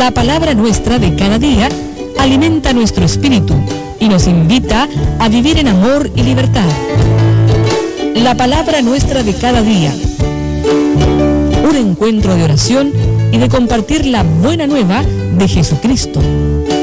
La palabra nuestra de cada día alimenta nuestro espíritu y nos invita a vivir en amor y libertad. La palabra nuestra de cada día. Un encuentro de oración y de compartir la buena nueva de Jesucristo.